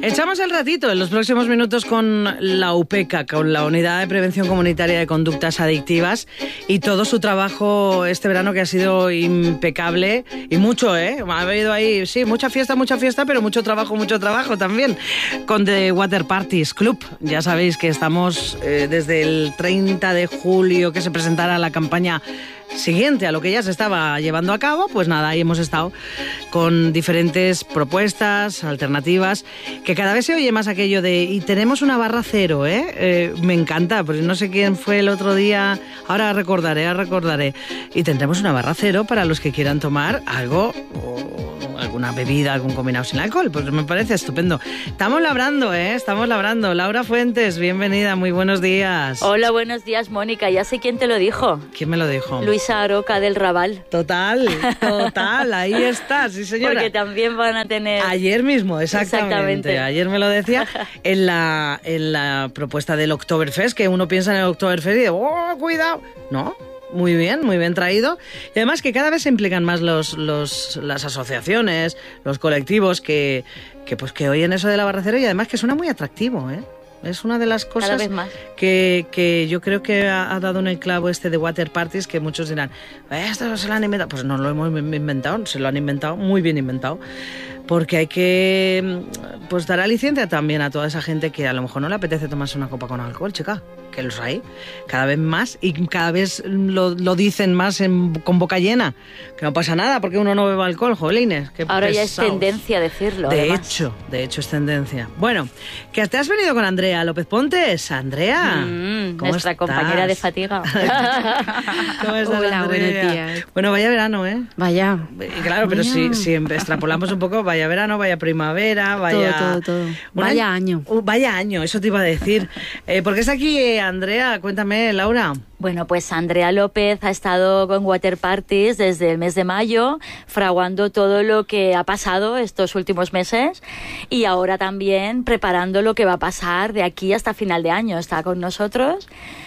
Echamos el ratito en los próximos minutos con la UPECA, con la Unidad de Prevención Comunitaria de Conductas Adictivas, y todo su trabajo este verano que ha sido impecable y mucho, ha habido ahí, sí, mucha fiesta, pero mucho trabajo también, con The Water Parties Club. Ya sabéis que estamos desde el 30 de julio que se presentará la campaña siguiente a lo que ya se estaba llevando a cabo. Pues nada, ahí hemos estado con diferentes propuestas, alternativas, que cada vez se oye más aquello de, y tenemos una barra cero, me encanta, porque no sé quién fue el otro día, ahora recordaré, y tendremos una barra cero para los que quieran tomar algo, o alguna bebida, algún combinado sin alcohol. Pues me parece estupendo. Estamos labrando. Laura Fuentes, bienvenida, muy buenos días. Hola, buenos días, Mónica. Ya sé quién te lo dijo. ¿Quién me lo dijo? Luisa Aroca del Raval. Total, ahí está, sí señora. Porque también van a tener... Ayer mismo, exactamente. Ayer me lo decía en la propuesta del Oktoberfest, que uno piensa en el Oktoberfest y dice, ¡oh, cuidado! No. Muy bien traído. Y además que cada vez se implican más las asociaciones, los colectivos que oyen eso de la barra cero, y además que suena muy atractivo, Es una de las cosas cada vez más que yo creo que ha dado en el clavo este de Water Parties, que muchos dirán, esto se lo han inventado. Pues no lo hemos inventado, se lo han inventado, muy bien inventado. Porque hay que dar aliciente también a toda esa gente que a lo mejor no le apetece tomarse una copa con alcohol, chica, que los hay cada vez más, y cada vez lo dicen más con boca llena, que no pasa nada porque uno no bebe alcohol, jolines. Ahora pesados. Ya es tendencia decirlo. De hecho es tendencia. Bueno, que te has venido con Andrea López Pontes. Andrea, ¿cómo nuestra estás? compañera de fatiga. ¿Cómo estás, Hola, Andrea? buenos días. Bueno, vaya verano, Vaya. Claro, pero si extrapolamos un poco, vaya verano, vaya primavera, vaya... Todo. Vaya año. Vaya año, eso te iba a decir. ¿Por qué está aquí, Andrea? Cuéntame, Laura. Bueno, pues Andrea López ha estado con Water Parties desde el mes de mayo, fraguando todo lo que ha pasado estos últimos meses, y ahora también preparando lo que va a pasar de aquí hasta final de año. Está con nosotros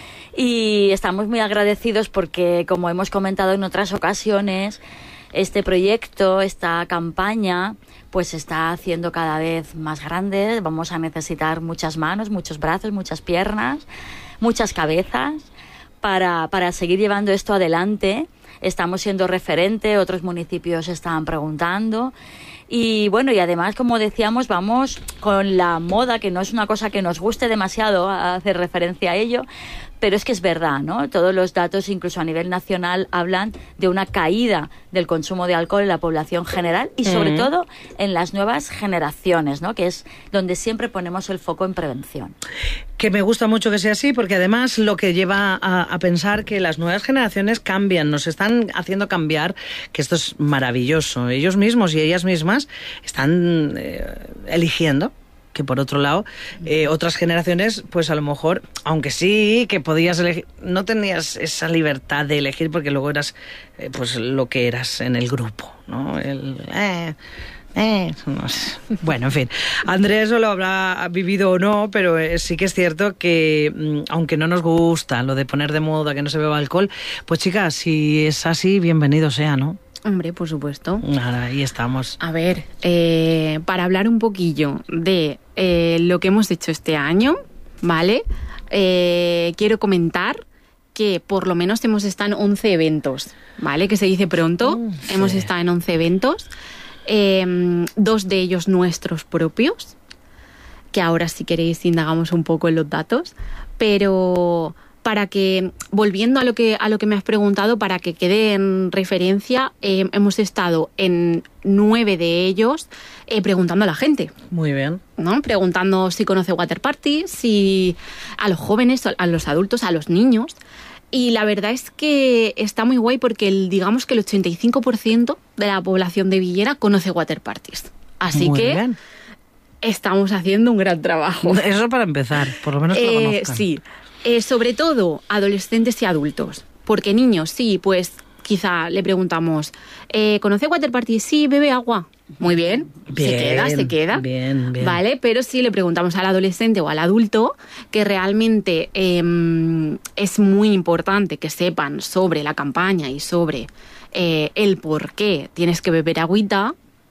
y estamos muy agradecidos porque, como hemos comentado en otras ocasiones, este proyecto, esta campaña, pues se está haciendo cada vez más grande. Vamos a necesitar muchas manos, muchos brazos, muchas piernas, muchas cabezas para seguir llevando esto adelante. Estamos siendo referente, otros municipios están preguntando. Y bueno, y además, como decíamos, vamos con la moda, que no es una cosa que nos guste demasiado hacer referencia a ello, pero es que es verdad, ¿no? Todos los datos, incluso a nivel nacional, hablan de una caída del consumo de alcohol en la población general y sobre todo en las nuevas generaciones, ¿no? Que es donde siempre ponemos el foco en prevención. Que me gusta mucho que sea así, porque además lo que lleva a pensar que las nuevas generaciones cambian, nos están haciendo cambiar, que esto es maravilloso. Ellos mismos y ellas mismas están eligiendo, que por otro lado, otras generaciones, pues a lo mejor, aunque sí que podías elegir, no tenías esa libertad de elegir porque luego eras pues lo que eras en el grupo, ¿no? No sé. Bueno, en fin, Andrea eso lo habrá vivido o no, pero sí que es cierto que aunque no nos gusta lo de poner de moda que no se beba alcohol, pues chicas, si es así, bienvenido sea, ¿no? Hombre, por supuesto. Ahora, ahí estamos. A ver, para hablar un poquillo de lo que hemos hecho este año, ¿vale? Quiero comentar que por lo menos hemos estado en 11 eventos, ¿vale? Que se dice pronto. Sí. Hemos estado en 11 eventos. 2 de ellos nuestros propios, que ahora si queréis indagamos un poco en los datos, pero para que, volviendo a lo que me has preguntado, para que quede en referencia, hemos estado en 9 de ellos preguntando a la gente. Muy bien. ¿No? Preguntando si conoce Water Party, si a los jóvenes, a los adultos, a los niños. Y la verdad es que está muy guay porque digamos que el 85% de la población de Villena conoce Water Parties. Así muy que bien. Estamos haciendo un gran trabajo. Eso para empezar, por lo menos que lo conozcan. Sí, sobre todo adolescentes y adultos. Porque niños, sí, pues quizá le preguntamos, ¿conoce Water Party? Sí, bebe agua. Muy bien, se queda. Bien. Vale, pero si le preguntamos al adolescente o al adulto, que realmente es muy importante que sepan sobre la campaña y sobre el por qué tienes que beber agüita,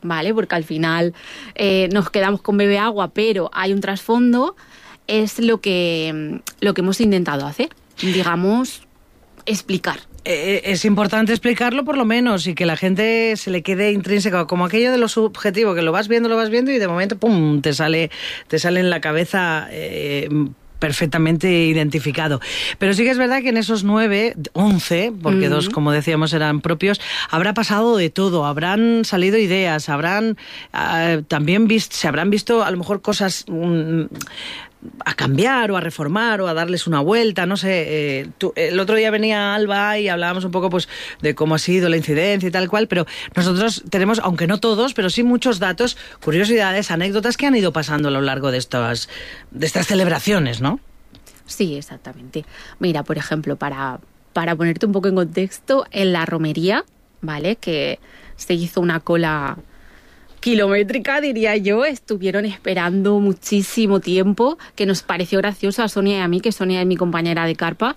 ¿vale? Porque al final nos quedamos con bebe agua, pero hay un trasfondo, es lo que hemos intentado hacer, digamos, explicar. Es importante explicarlo por lo menos y que la gente se le quede intrínseco, como aquello de lo subjetivo, que lo vas viendo y de momento ¡pum! te sale en la cabeza perfectamente identificado. Pero sí que es verdad que en esos 9, 11, porque 2, como decíamos, eran propios, habrá pasado de todo, habrán salido ideas, habrán también se habrán visto a lo mejor cosas a cambiar o a reformar o a darles una vuelta, no sé. El otro día venía Alba y hablábamos un poco pues de cómo ha sido la incidencia y tal cual, pero nosotros tenemos, aunque no todos, pero sí muchos datos, curiosidades, anécdotas que han ido pasando a lo largo de estas celebraciones, ¿no? Sí, exactamente. Mira, por ejemplo, para ponerte un poco en contexto, en la romería, ¿vale? Que se hizo una cola kilométrica, diría yo, estuvieron esperando muchísimo tiempo, que nos pareció gracioso a Sonia y a mí, que Sonia es mi compañera de carpa,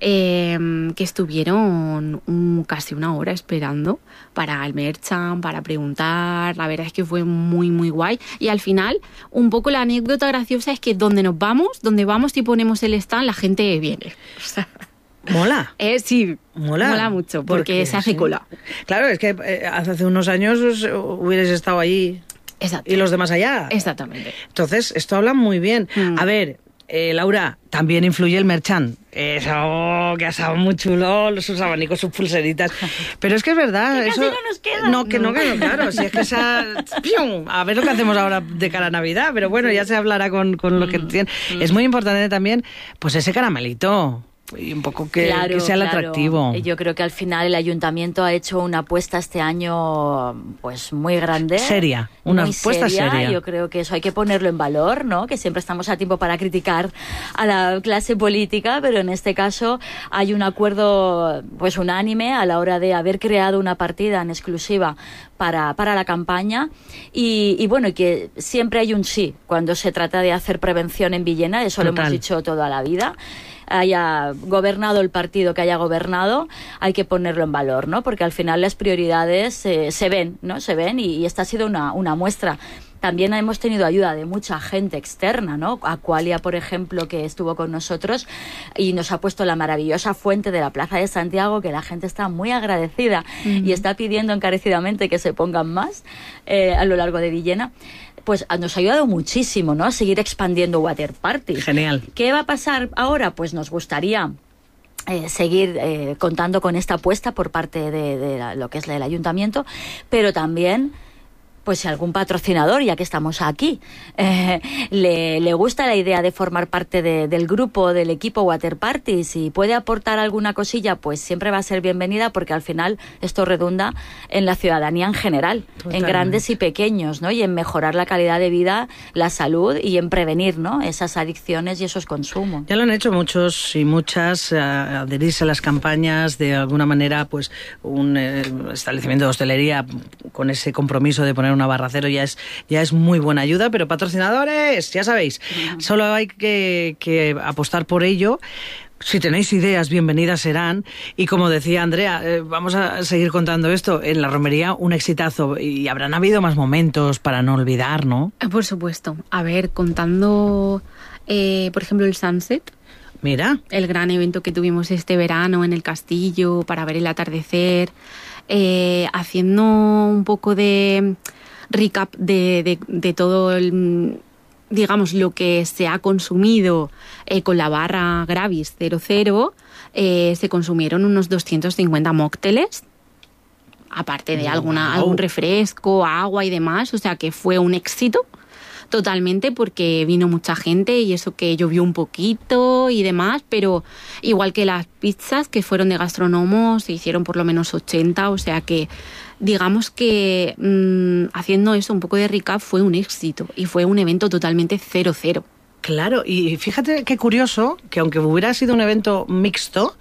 que estuvieron casi una hora esperando para el merchan, para preguntar. La verdad es que fue muy, muy guay. Y al final, un poco la anécdota graciosa es que donde vamos y ponemos el stand, la gente viene. O sea, mola. Sí, mola mucho, porque se hace cola. Claro, es que hace unos años hubierais estado allí. Exacto. Y los demás allá. Exactamente. Entonces, esto habla muy bien. A ver, Laura, también influye el merchan. Eso, que ha estado muy chulo, sus abanicos, sus pulseritas. Pero es que es verdad. Que eso casi no nos queda. No, claro. Si es que ¡pium! A ver lo que hacemos ahora de cara a Navidad. Pero bueno, ya se hablará con lo que tiene. Es muy importante también, pues ese caramelito. Y un poco que sea el atractivo. Yo creo que al final el ayuntamiento ha hecho una apuesta este año pues muy grande. Seria, una apuesta seria. Yo creo que eso hay que ponerlo en valor, ¿no? Que siempre estamos a tiempo para criticar a la clase política, pero en este caso hay un acuerdo pues unánime a la hora de haber creado una partida en exclusiva para la campaña y bueno, y que siempre hay un sí cuando se trata de hacer prevención en Villena, eso Total. Lo hemos dicho toda la vida. Haya gobernado el partido que haya gobernado, hay que ponerlo en valor, ¿no? Porque al final las prioridades se ven, ¿no? Se ven y esta ha sido una muestra. También hemos tenido ayuda de mucha gente externa, ¿no? Aqualia, por ejemplo, que estuvo con nosotros y nos ha puesto la maravillosa fuente de la Plaza de Santiago, que la gente está muy agradecida y está pidiendo encarecidamente que se pongan más a lo largo de Villena. Pues nos ha ayudado muchísimo, ¿no? A seguir expandiendo Water Party. Genial. ¿Qué va a pasar ahora? Pues nos gustaría seguir contando con esta apuesta por parte de lo que es el ayuntamiento, pero también pues si algún patrocinador, ya que estamos aquí, le gusta la idea de formar parte del grupo, del equipo Water Party, si puede aportar alguna cosilla, pues siempre va a ser bienvenida, porque al final esto redunda en la ciudadanía en general, Totalmente. En grandes y pequeños, ¿no? Y en mejorar la calidad de vida, la salud y en prevenir, ¿no? Esas adicciones y esos consumos. Ya lo han hecho muchos y muchas, adherirse a las campañas, de alguna manera, pues un establecimiento de hostelería con ese compromiso de poner una barra cero ya es muy buena ayuda, pero patrocinadores, ya sabéis, solo hay que apostar por ello. Si tenéis ideas, bienvenidas serán. Y como decía Andrea, vamos a seguir contando esto. En la romería, un exitazo. Y habrán habido más momentos para no olvidar, ¿no? Por supuesto. A ver, contando, por ejemplo, el Sunset. Mira. El gran evento que tuvimos este verano en el castillo para ver el atardecer. Haciendo un poco de recap de todo el, digamos, lo que se ha consumido con la barra Gravis 00. Se consumieron unos 250 mocteles, aparte de algún refresco, agua y demás, o sea que fue un éxito totalmente, porque vino mucha gente y eso que llovió un poquito y demás, pero igual que las pizzas que fueron de gastronomos, se hicieron por lo menos 80, o sea que digamos que haciendo eso, un poco de recap, fue un éxito y fue un evento totalmente 0-0. Claro, y fíjate qué curioso que aunque hubiera sido un evento mixto,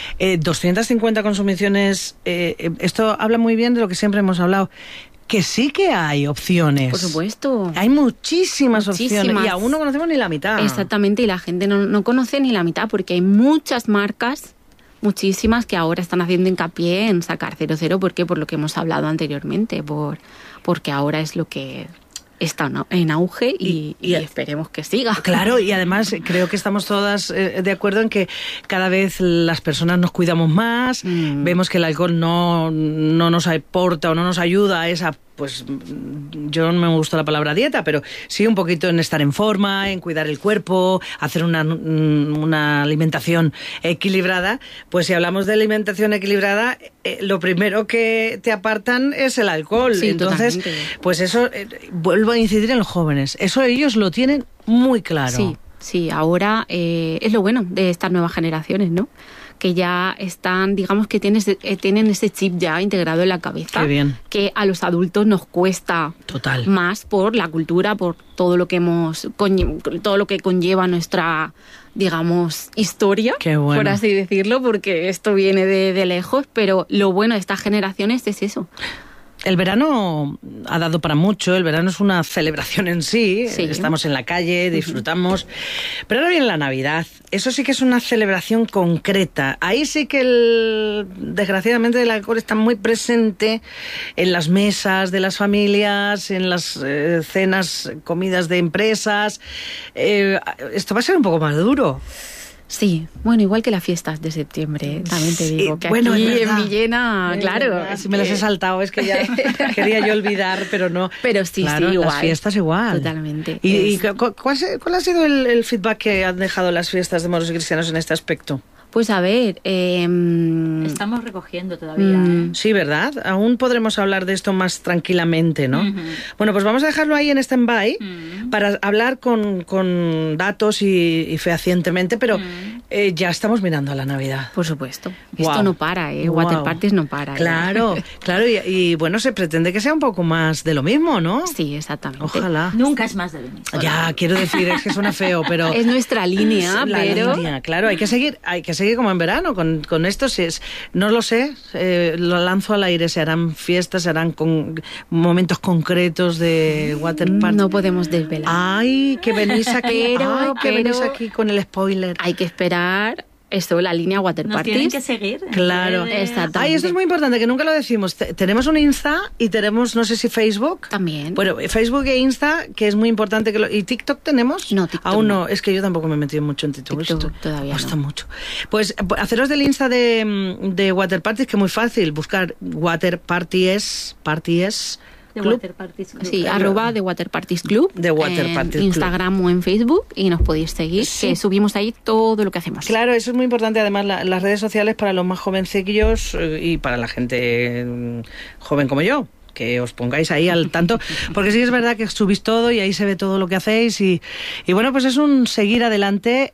250 consumiciones, esto habla muy bien de lo que siempre hemos hablado, que sí que hay opciones. Por supuesto. Hay muchísimas opciones y aún no conocemos ni la mitad. Exactamente, y la gente no conoce ni la mitad, porque hay muchas marcas muchísimas que ahora están haciendo hincapié en sacar 0,0. ¿Por qué? Por lo que hemos hablado anteriormente, porque ahora es lo que está en auge y esperemos que siga. Claro, y además creo que estamos todas de acuerdo en que cada vez las personas nos cuidamos más, vemos que el alcohol no nos aporta o no nos ayuda a esa, pues yo no me gusta la palabra dieta, pero sí un poquito en estar en forma, en cuidar el cuerpo, hacer una alimentación equilibrada. Pues si hablamos de alimentación equilibrada, lo primero que te apartan es el alcohol. Sí, entonces, totalmente. pues eso, vuelvo a incidir en los jóvenes, eso ellos lo tienen muy claro. Sí, ahora es lo bueno de estas nuevas generaciones, ¿no? Que ya están, digamos que tienen ese chip ya integrado en la cabeza. Qué bien. Que a los adultos nos cuesta Total. más por la cultura, por todo lo que todo lo que conlleva nuestra, digamos, historia, Qué bueno. por así decirlo, porque esto viene de lejos, pero lo bueno de estas generaciones es eso. El verano ha dado para mucho, el verano es una celebración en sí, Sí. Estamos en la calle, disfrutamos, pero ahora viene la Navidad, eso sí que es una celebración concreta, ahí sí que desgraciadamente el alcohol está muy presente en las mesas de las familias, en las cenas, comidas de empresas, esto va a ser un poco más duro. Sí, bueno, igual que las fiestas de septiembre, también te digo, que bueno, aquí es verdad. en Villena, claro. Si me las he saltado, es que ya quería yo olvidar, pero no. Pero sí, Claro, igual. las fiestas igual. Totalmente. ¿Y cuál ha sido el feedback que han dejado las fiestas de moros y cristianos en este aspecto? Pues a ver, Estamos recogiendo todavía. Sí, ¿verdad? Aún podremos hablar de esto más tranquilamente, ¿no? Ujú. Bueno, pues vamos a dejarlo ahí en stand-by para hablar con datos y fehacientemente, pero ya estamos mirando a la Navidad. por supuesto, Guau. esto no para, Guau. Water Parties no para. Claro, claro, y bueno, se pretende que sea un poco más de lo mismo, ¿no? Sí, exactamente. Ojalá. Nunca es más de lo mismo. Ya, quiero decir, es que suena feo, pero... Es nuestra línea, La pero... línea, claro, hay que seguir como en verano con esto. Si es, no lo sé, lo lanzo al aire. Se harán fiestas, se harán con momentos concretos de water party. No podemos desvelar. Ay, que venís aquí, Pero- venís aquí con el spoiler. Hay que esperar esto, la línea Water Nos tienen Parties. que seguir. en Claro. redes. Exacto. Ay, esto es muy importante, que nunca lo decimos. Tenemos un Insta y tenemos, no sé si Facebook. También. Bueno, Facebook e Insta, que es muy importante. ¿Y TikTok tenemos? No, TikTok Aún no. no. Es que yo tampoco me he metido mucho en TikTok. TikTok Esto todavía cuesta no. mucho. Pues haceros del Insta de Water Parties, que es muy fácil. Buscar Water Parties De Club. Water Parties Club. Sí, @ de Water Parties Club. De Water en Parties Club. Instagram o en Facebook, y nos podéis seguir, Sí. que subimos ahí todo lo que hacemos. Claro, eso es muy importante. Además, las redes sociales para los más jovencillos y para la gente joven como yo, que os pongáis ahí al tanto, porque sí es verdad que subís todo y ahí se ve todo lo que hacéis y bueno, pues es un seguir adelante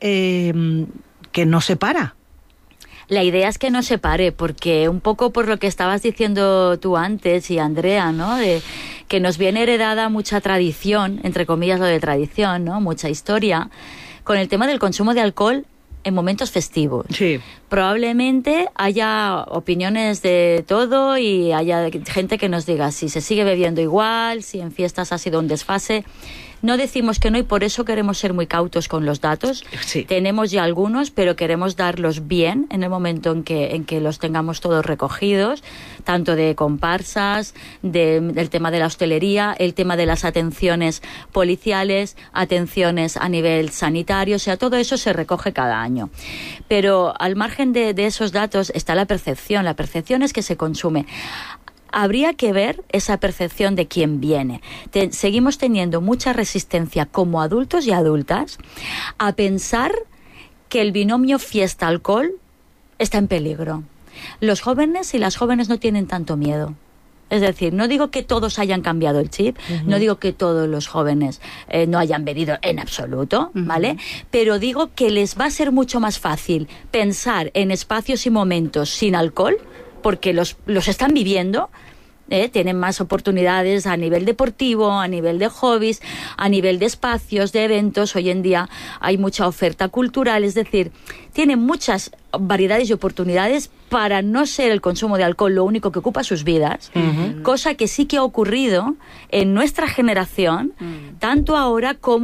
que no se para. La idea es que no se pare, porque un poco por lo que estabas diciendo tú antes y Andrea, ¿no? De que nos viene heredada mucha tradición, entre comillas lo de tradición, ¿no? Mucha historia, con el tema del consumo de alcohol en momentos festivos. Sí. Probablemente haya opiniones de todo y haya gente que nos diga si se sigue bebiendo igual, si en fiestas ha sido un desfase. No decimos que no y por eso queremos ser muy cautos con los datos. Sí. Tenemos ya algunos, pero queremos darlos bien en el momento en que los tengamos todos recogidos, tanto de comparsas, del tema de la hostelería, el tema de las atenciones policiales, atenciones a nivel sanitario, o sea, todo eso se recoge cada año. Pero al margen de esos datos está la percepción. La percepción es que se consume. Habría que ver esa percepción de quién viene. Seguimos teniendo mucha resistencia como adultos y adultas a pensar que el binomio fiesta-alcohol está en peligro. Los jóvenes y las jóvenes no tienen tanto miedo. Es decir, no digo que todos hayan cambiado el chip, no digo que todos los jóvenes no hayan bebido en absoluto, ¿vale? Pero digo que les va a ser mucho más fácil pensar en espacios y momentos sin alcohol, porque los están viviendo, tienen más oportunidades a nivel deportivo, a nivel de hobbies, a nivel de espacios, de eventos. Hoy en día hay mucha oferta cultural, es decir, tienen muchas variedades y oportunidades para no ser el consumo de alcohol lo único que ocupa sus vidas, cosa que sí que ha ocurrido en nuestra generación, tanto ahora como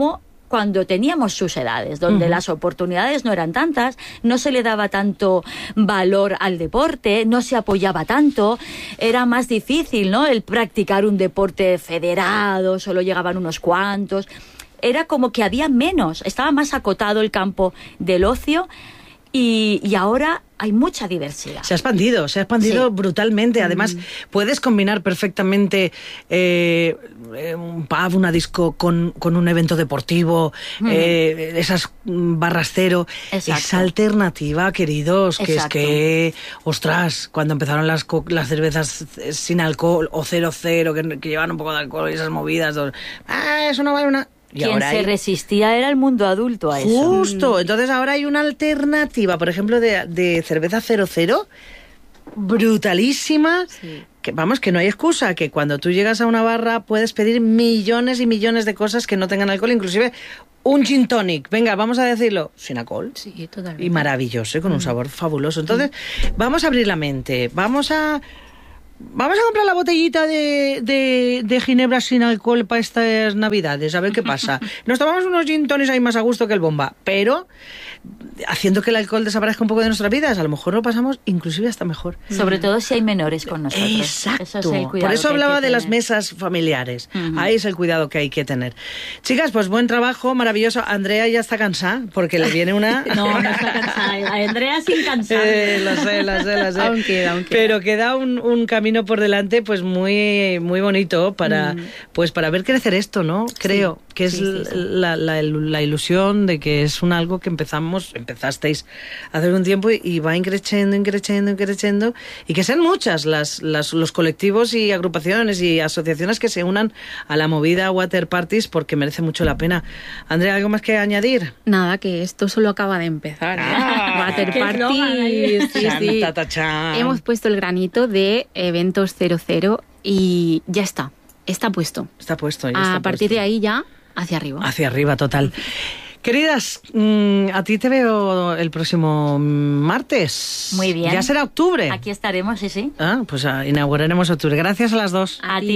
cuando teníamos sus edades, donde las oportunidades no eran tantas, no se le daba tanto valor al deporte, no se apoyaba tanto, era más difícil, ¿no?, el practicar un deporte federado, solo llegaban unos cuantos, era como que había menos, estaba más acotado el campo del ocio. Y ahora hay mucha diversidad. Se ha expandido brutalmente. Además, puedes combinar perfectamente un pub, una disco con un evento deportivo, esas barras cero. Exacto. Esa alternativa, queridos, que Exacto. es que, ostras, cuando empezaron las cervezas sin alcohol o 0,0, que llevan un poco de alcohol y esas movidas, eso no vale una... Y quien ahora se resistía era el mundo adulto a eso. Justo, entonces ahora hay una alternativa, por ejemplo, de cerveza 0,0, brutalísima, que vamos, que no hay excusa, que cuando tú llegas a una barra puedes pedir millones y millones de cosas que no tengan alcohol, inclusive un gin tonic, venga, vamos a decirlo, sin alcohol. Sí, totalmente. Y maravilloso, con un sabor fabuloso. Entonces, vamos a abrir la mente, vamos a comprar la botellita de ginebra sin alcohol para estas navidades, a ver qué pasa. Nos tomamos unos gin tonics ahí más a gusto que el bomba, pero haciendo que el alcohol desaparezca un poco de nuestras vidas, a lo mejor lo pasamos inclusive hasta mejor. Sobre todo si hay menores con nosotros. Exacto. Eso es el cuidado por eso que hay hablaba que de las tener. mesas familiares. Ahí es el cuidado que hay que tener. Chicas, pues buen trabajo, maravilloso. Andrea ya está cansada porque le viene una... No está cansada. Andrea sin cansar. Lo sé. Aún queda. Pero queda un camino por delante pues muy, muy bonito para ver crecer esto, ¿no? Creo que es la ilusión de que es algo que empezasteis hace un tiempo y va increciendo y que sean muchas los colectivos y agrupaciones y asociaciones que se unan a la movida Water Parties porque merece mucho la pena. Andrea, ¿algo más que añadir? Nada, que esto solo acaba de empezar. Water qué eslogan ahí. Party. Sí. Chan, ta, chan. Hemos puesto el granito de eventos 00 y ya está. Está puesto. Está puesto. A partir de ahí ya hacia arriba. Hacia arriba, total. Queridas, a ti te veo el próximo martes. Muy bien. Ya será octubre. Aquí estaremos, sí. Pues inauguraremos octubre. Gracias a las dos. A ti.